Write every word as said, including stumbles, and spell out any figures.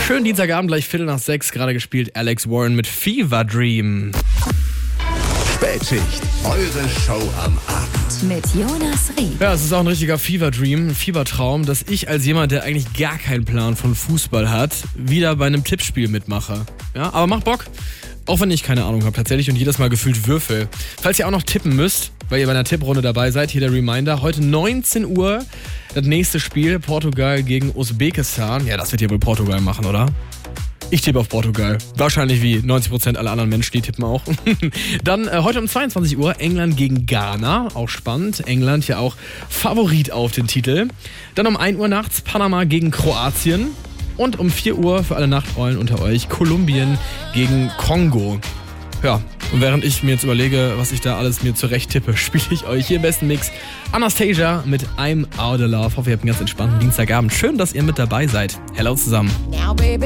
Schönen Dienstagabend, gleich Viertel nach sechs, gerade gespielt Alex Warren mit Fever Dream. Spätschicht, eure Show am Abend. Mit Jonas Rieb. Ja, es ist auch ein richtiger Fever Dream, ein Fiebertraum, dass ich als jemand, der eigentlich gar keinen Plan von Fußball hat, wieder bei einem Tippspiel mitmache. Ja, aber macht Bock. Auch wenn ich keine Ahnung habe tatsächlich und jedes Mal gefühlt würfel. Falls ihr auch noch tippen müsst, weil ihr bei einer Tipprunde dabei seid, hier der Reminder. Heute neunzehn Uhr das nächste Spiel, Portugal gegen Usbekistan. Ja, das wird ja wohl Portugal machen, oder? Ich tippe auf Portugal. Wahrscheinlich wie neunzig Prozent aller anderen Menschen, die tippen auch. Dann äh, heute um zweiundzwanzig Uhr England gegen Ghana. Auch spannend. England ja auch Favorit auf den Titel. Dann um ein Uhr nachts Panama gegen Kroatien. Und um vier Uhr für alle Nachtrollen unter euch Kolumbien gegen Kongo. Ja, und während ich mir jetzt überlege, was ich da alles mir zurecht tippe, spiele ich euch hier im besten Mix Anastasia mit I'm Out of Love. Hoffe, ihr habt einen ganz entspannten Dienstagabend. Schön, dass ihr mit dabei seid. Hello zusammen. Now, baby.